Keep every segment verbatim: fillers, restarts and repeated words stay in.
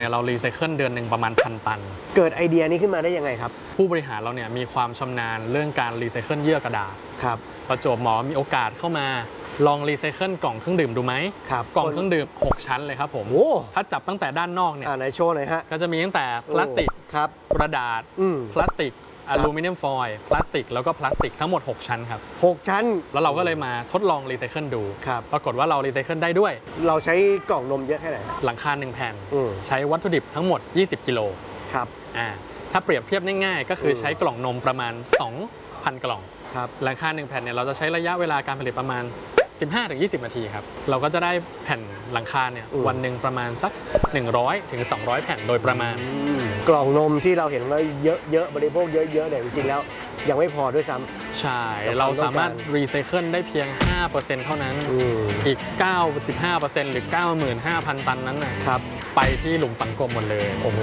เรารีไซเคิลเดือนหนึ่งประมาณพันตันเกิดไอเดียนี้ขึ้นมาได้ยังไงครับผู้บริหารเราเนี่ยมีความชำนาญเรื่องการรีไซเคิลเยื่อกระดาษครับประจวบหมอมีโอกาสเข้ามาลองรีไซเคิลกล่องเครื่องดื่มดูไหมครับกล่องเครื่องดื่มหกชั้นเลยครับผมถ้าจับตั้งแต่ด้านนอกเนี่ยไหนโชว์หน่อยฮะก็จะมีตั้งแต่พลาสติกครับกระดาษพลาสติกอลูมิเนียมฟอยล์พลาสติกแล้วก็พลาสติกทั้งหมดหกชั้นครับหกชั้นแล้วเราก็เลยมาทดลองรีไซเคิลดูครับปรากฏว่าเรารีไซเคิลได้ด้วยเราใช้กล่องนมเยอะแค่ไหนหลังคาหนึ่งแผ่นใช้วัตถุดิบทั้งหมดยี่สิบกิโลครับอ่าถ้าเปรียบเทียบง่ายๆก็คือใช้กล่องนมประมาณ สองพัน กล่องครับหลังคาหนึ่งแผ่นเนี่ยเราจะใช้ระยะเวลาการผลิตประมาณ สิบห้าถึงยี่สิบ นาทีครับเราก็จะได้แผ่นหลังคาเนี่ยวันหนึ่งประมาณสักหนึ่งร้อยถึงสองร้อยแผ่นโดยประมาณกล่องนมที่เราเห็นว่าเยอะๆบริโภคเยอะๆเนี่ยจริงๆแล้วยังไม่พอด้วยซ้ำใช่เราสามารถรีไซเคิลได้เพียง ห้าเปอร์เซ็นต์ เท่านั้นอีก เก้าสิบห้าเปอร์เซ็นต์ หรือ เก้าหมื่นห้าพัน ตันนั้นนะครับไปที่หลุมฝังกลมหมดเลยโอ้โห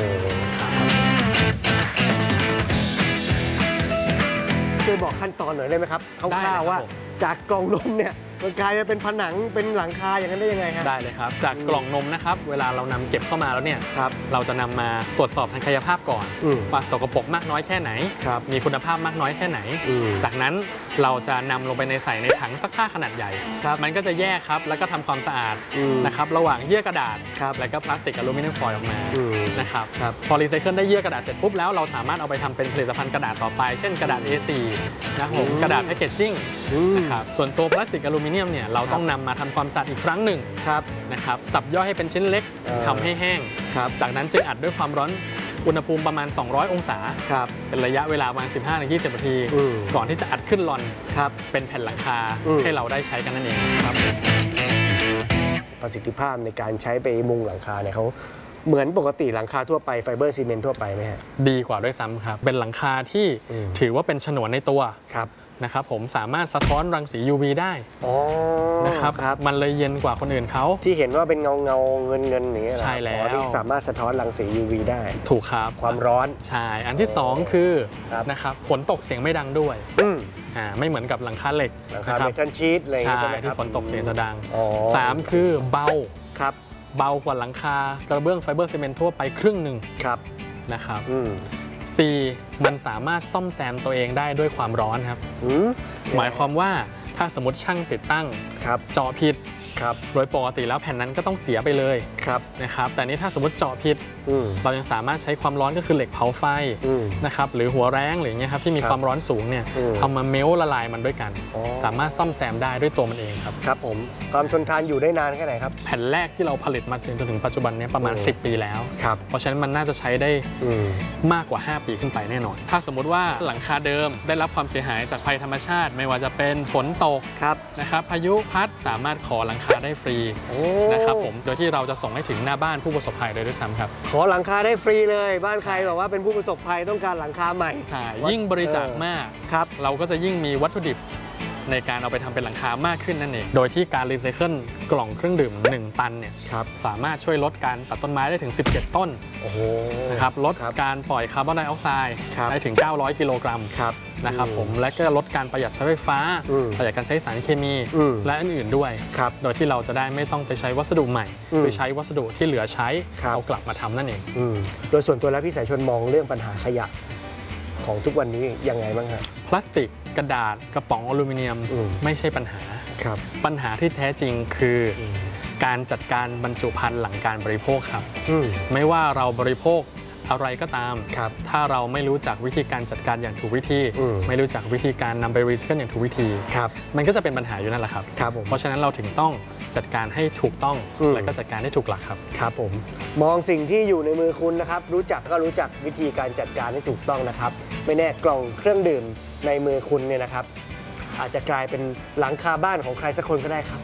ช่วยบอกขั้นตอนหน่อยได้ไหมครับคร่าวๆว่าจากกล่องนมเนี่ยมันกลายมาเป็นผนังเป็นหลังคาอย่างนั้นได้ยังไงครับได้เลยครับจากกล่องนมนะครับเวลาเรานำเก็บเข้ามาแล้วเนี่ยเราจะนำมาตรวจสอบทางกายภาพก่อนว่าสกปรกมากน้อยแค่ไหนมีคุณภาพมากน้อยแค่ไหนจากนั้นเราจะนำลงไปในใส่ในถังซักผ้าขนาดใหญ่มันก็จะแยกครับแล้วก็ทำความสะอาดนะครับระหว่างเยื่อกระดาษและก็พลาสติกอลูมิเนียมฟอยล์ออกมานะครับพอรีไซเคิลได้เยื่อกระดาษเสร็จปุ๊บแล้วเราสามารถเอาไปทำเป็นผลิตภัณฑ์กระดาษต่อไปเช่นกระดาษ เอ โฟร์ นะครับผมกระดาษแพคเกจจิ้งนะครับส่วนตัวพลาสติกอลูมิเนียมเนี่ยเราต้องนำมาทำความสะอาดอีกครั้งหนึ่งนะครับสับย่อยให้เป็นชิ้นเล็กทำให้แห้งจากนั้นจึงอัดด้วยความร้อนอุณหภูมิประมาณสองร้อยองศาเป็นระยะเวลาประมาณ สิบห้าถึงยี่สิบ นาทีก่อนที่จะอัดขึ้นลอนเป็นแผ่นหลังคาให้เราได้ใช้กันนั่นเองครับประสิทธิภาพในการใช้ไปมุงหลังคาเนี่ยเขาเหมือนปกติหลังคาทั่วไปไฟเบอร์ซีเมนต์ทั่วไปไหมฮะดีกว่าด้วยซ้ำครับเป็นหลังคาที่ถือว่าเป็นฉนวนในตัวนะครับผมสามารถสะท้อนรังสี ยู วี ได้นะครับมันเลยเย็นกว่าคนอื่นเขาที่เห็นว่าเป็นเงาเงาเงินเงินอย่างเงี้ยใช่แล้วที่สามารถสะท้อนรังสี ยู วี ได้ถูกครับความร้อนใช่อันที่สองคือนะครับฝนตกเสียงไม่ดังด้วยอ่าไม่เหมือนกับหลังคาเหล็กหลังคาเมทัลชีทอะไรใช่ที่ฝนตกเสียงจะดังสามคือเบาครับเบากว่าหลังคากระเบื้องไฟเบอร์ซีเมนต์ทั่วไปครึ่งหนึ่งครับนะครับสี่มันสามารถซ่อมแซมตัวเองได้ด้วยความร้อนครับหมายความว่าถ้าสมมติช่างติดตั้งเจาะผิดโดยปกติแล้วแผ่นนั้นก็ต้องเสียไปเลยนะครับแต่นี้ถ้าสมมติเจาะผิดเรายังสามารถใช้ความร้อนก็คือเหล็กเผาไฟนะครับหรือหัวแรงหรืออย่างเงี้ยครับที่มีความร้อนสูงเนี่ยเอามาเมลละลายมันด้วยกันสามารถซ่อมแซมได้ด้วยตัวมันเองครับครับผมความทนทานอยู่ได้นานแค่ไหนครับแผ่นแรกที่เราผลิตมาจนถึงปัจจุบันนี้ประมาณสิบปีแล้วเพราะฉะนั้นมันน่าจะใช้ได้มากกว่าห้าปีขึ้นไปแน่นอนถ้าสมมติว่าหลังคาเดิมได้รับความเสียหายจากภัยธรรมชาติไม่ว่าจะเป็นฝนตกนะครับพายุพัดสามารถขอหลังคาได้ฟรีนะครับผมโดยที่เราจะส่งให้ถึงหน้าบ้านผู้ประสบภัยโดยด้วยซ้ำครับขอหลังคาได้ฟรีเลยบ้านใครบอกว่าเป็นผู้ประสบภัยต้องการหลังคาใหม่ยิ่งบริจาคมากครับเราก็จะยิ่งมีวัตถุดิบในการเอาไปทำเป็นหลังคามากขึ้นนั่นเองโดยที่การรีไซเคิลกล่องเครื่องดื่มหนึ่งตันเนี่ยสามารถช่วยลดการตัดต้นไม้ได้ถึงสิบเจ็ดต้นนะครับลดการปล่อยคาร์บอนไดออกไซด์ได้ถึงเก้าร้อยกิโลกรัมนะครับผมและก็ลดการประหยัดใช้ไฟฟ้าประหยัดการใช้สารเคมีและอื่นๆด้วยโดยที่เราจะได้ไม่ต้องไปใช้วัสดุใหม่หรือใช้วัสดุที่เหลือใช้เอากลับมาทำนั่นเองโดยส่วนตัวแล้วพี่สายชนมองเรื่องปัญหาขยะของทุกวันนี้ยังไงบ้างครับพลาสติกกระดาษกระป๋องอลูมิเนียมไม่ใช่ปัญหาปัญหาที่แท้จริงคือการจัดการบรรจุภัณฑ์หลังการบริโภคครับไม่ว่าเราบริโภคอะไรก็ตามถ้าเราไม่รู้จักวิธีการจัดการอย่างถูกวิธีไม่รู้จักวิธีการนำไปรีไซเคิลอย่างถูกวิธีมันก็จะเป็นปัญหาอยู่นั่นแหละครับเพราะฉะนั้นเราถึงต้องจัดการให้ถูกต้องและก็จัดการให้ถูกหลักครับครับผมมองสิ่งที่อยู่ในมือคุณนะครับรู้จักก็รู้จักวิธีการจัดการให้ถูกต้องนะครับไม่แน่กล่องเครื่องดื่มในมือคุณเนี่ยนะครับอาจจะกลายเป็นหลังคาบ้านของใครสักคนก็ได้ครับ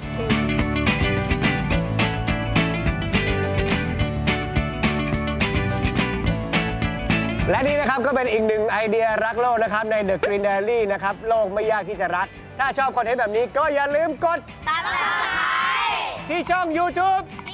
และนี่นะครับก็เป็นอีกหนึ่งไอเดียรักโลกนะครับใน The Green Diary นะครับโลกไม่ยากที่จะรักถ้าชอบคอนเทนต์แบบนี้ก็อย่าลืมกดติดตามที่ช่อง YouTube